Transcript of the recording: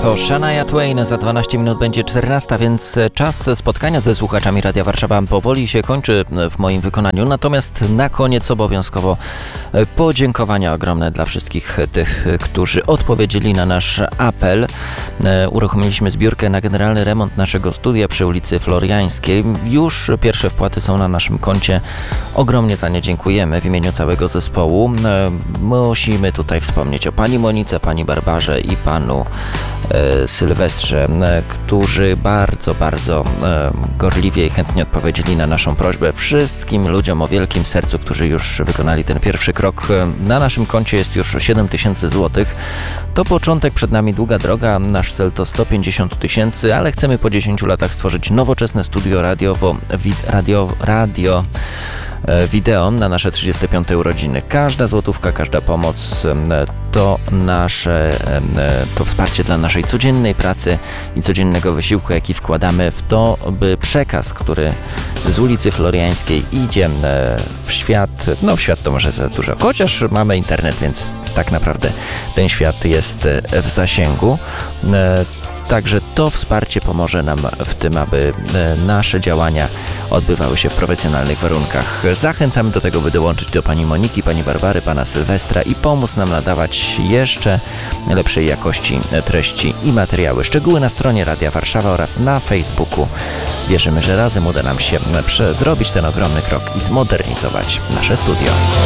To Shania Twain, za 12 minut będzie 14, więc czas spotkania ze słuchaczami Radia Warszawa powoli się kończy w moim wykonaniu. Natomiast na koniec obowiązkowo podziękowania ogromne dla wszystkich tych, którzy odpowiedzieli na nasz apel. Uruchomiliśmy zbiórkę na generalny remont naszego studia przy ulicy Floriańskiej. Już pierwsze wpłaty są na naszym koncie. Ogromnie za nie dziękujemy w imieniu całego zespołu. Musimy tutaj wspomnieć o pani Monice, pani Barbarze i panu Sylwestrze, którzy bardzo gorliwie i chętnie odpowiedzieli na naszą prośbę. Wszystkim ludziom o wielkim sercu, którzy już wykonali ten pierwszy krok. Na naszym koncie jest już 7000 zł. To początek, przed nami długa droga. Nasz cel to 150 000, ale chcemy po 10 latach stworzyć nowoczesne studio wideo na nasze 35. urodziny. Każda złotówka, każda pomoc to wsparcie dla naszej codziennej pracy i codziennego wysiłku, jaki wkładamy w to, by przekaz, który z ulicy Floriańskiej idzie w świat, w świat to może za dużo, chociaż mamy internet, więc tak naprawdę ten świat jest w zasięgu. Także to wsparcie pomoże nam w tym, aby nasze działania odbywały się w profesjonalnych warunkach. Zachęcamy do tego, by dołączyć do pani Moniki, pani Barbary, pana Sylwestra i pomóc nam nadawać jeszcze lepszej jakości treści i materiały. Szczegóły na stronie Radia Warszawa oraz na Facebooku. Wierzymy, że razem uda nam się zrobić ten ogromny krok i zmodernizować nasze studio.